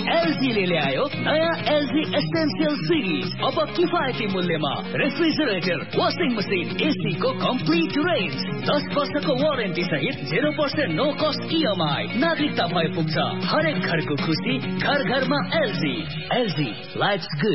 एलजीले ल्यायो नयाँ LG essential series. अब किफायती मूल्यमा रेफ्रिजरेटर, वाशिङ मसिन, एसी को कम्प्लिट रेन्ज, 10 वर्षको वारेन्टी सहित 0% नो कस्ट EMI। नागरिकता भए पुग्छ हरेक घरको खुसी, घर घरमा एलजी। LG lives good.